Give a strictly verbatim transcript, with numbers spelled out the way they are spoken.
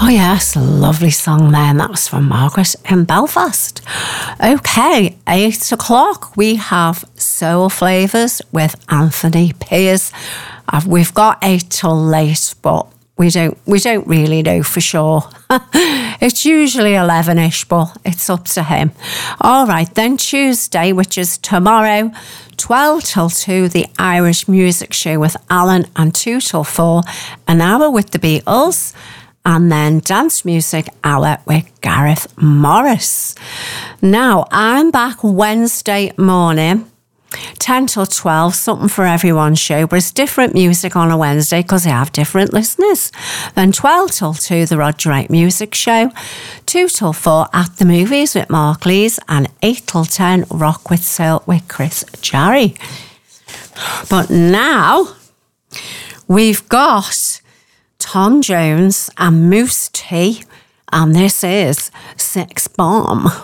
Oh yes, a lovely song there, and that was from Margaret in Belfast. Okay, eight o'clock, we have Soul Flavours with Anthony Pears. Uh, we've got eight till late, but we don't we don't really know for sure. It's usually eleven-ish, but it's up to him. All right, then Tuesday, which is tomorrow, twelve till two, the Irish Music Show with Alan, and two till four, an hour with the Beatles, and then Dance Music Hour with Gareth Morris. Now, I'm back Wednesday morning, ten till twelve, something for everyone show, but it's different music on a Wednesday because they have different listeners. Then twelve till two, the Roger Wright Music Show, two till four, At the Movies with Mark Lees, and eight till ten, Rock with Soul with Chris Jarry. But now, we've got Tom Jones and Moose T, and this is Six Bomb.